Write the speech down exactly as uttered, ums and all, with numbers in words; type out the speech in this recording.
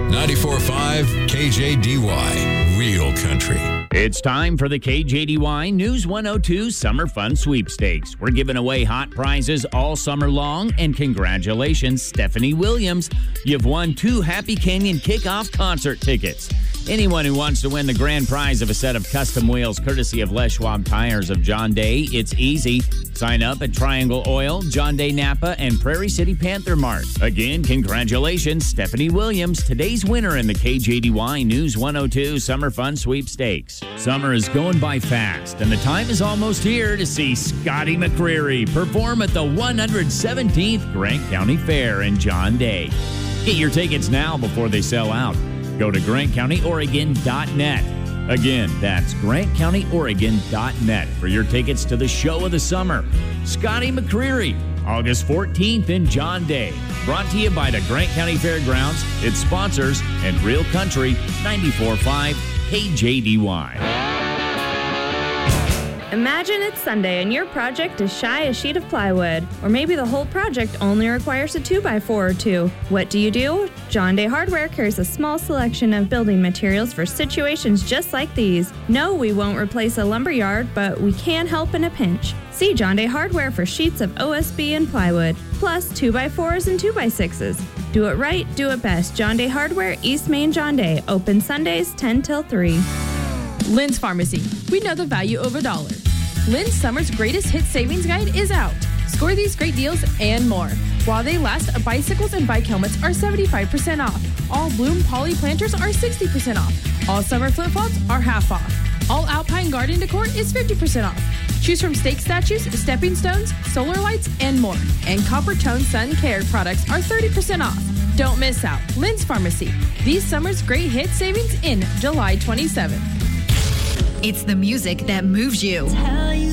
ninety-four point five K J D Y, Real Country. It's time for the K J D Y News one oh two Summer Fun Sweepstakes. We're giving away hot prizes all summer long, and congratulations, Stephanie Williams. You've won two Happy Canyon Kickoff concert tickets. Anyone who wants to win the grand prize of a set of custom wheels courtesy of Les Schwab Tires of John Day, it's easy. Sign up at Triangle Oil, John Day Napa, and Prairie City Panther Mart. Again, congratulations, Stephanie Williams, today's winner in the K J D Y News one oh two Summer Fun Sweepstakes. Summer is going by fast, and the time is almost here to see Scotty McCreery perform at the one hundred seventeenth Grant County Fair in John Day. Get your tickets now before they sell out. Go to grant county oregon dot net. Again, that's grant county oregon dot net for your tickets to the show of the summer. Scotty McCreery, August fourteenth in John Day. Brought to you by the Grant County Fairgrounds, its sponsors, and Real Country ninety-four point five K J D Y. Imagine it's Sunday and your project is shy a sheet of plywood, or maybe the whole project only requires a two by four or two. What do you do? John Day Hardware carries a small selection of building materials for situations just like these. No, we won't replace a lumber yard, but we can help in a pinch. See John Day Hardware for sheets of O S B and plywood, plus two by fours and two by sixes. Do it right, do it best. John Day Hardware, East Main John Day. Open Sundays ten till three. Lynn's Pharmacy. We know the value of a dollar. Lynn's Summer's Greatest Hit Savings Guide is out. Score these great deals and more. While they last, bicycles and bike helmets are seventy-five percent off. All Bloom Poly planters are sixty percent off. All summer flip-flops are half off. All Alpine garden decor is fifty percent off. Choose from stake statues, stepping stones, solar lights, and more. And Copper Tone Sun Care products are thirty percent off. Don't miss out. Lynn's Pharmacy. These summer's great hit savings in July twenty-seventh. It's the music that moves you. Tell you